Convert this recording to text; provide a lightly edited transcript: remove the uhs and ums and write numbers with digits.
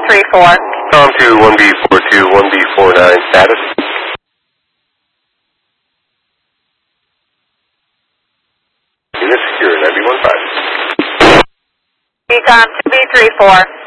34. Tom to 1B42, 1B49 status. Unit secure, 9B15. Decom 2B34.